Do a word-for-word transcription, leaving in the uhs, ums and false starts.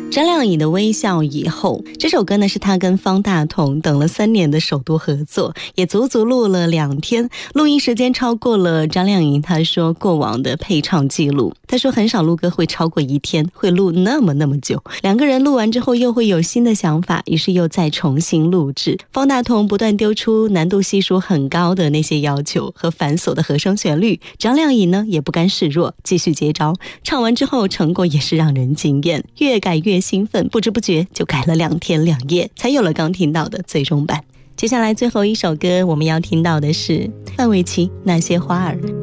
张靓颖的微笑以后，这首歌呢是她跟方大同等了三年的首度合作，也足足录了两天，录音时间超过了张靓颖她说过往的配唱记录。她说很少录歌会超过一天，会录那么那么久。两个人录完之后又会有新的想法，于是又再重新录制。方大同不断丢出难度系数很高的那些要求和繁琐的和声旋律，张靓颖呢也不甘示弱，继续接招。唱完之后成果也是让人惊艳，越改越兴奋，不知不觉就改了两天两夜，才有了刚听到的最终版。接下来最后一首歌我们要听到的是范玮琪《那些花儿》。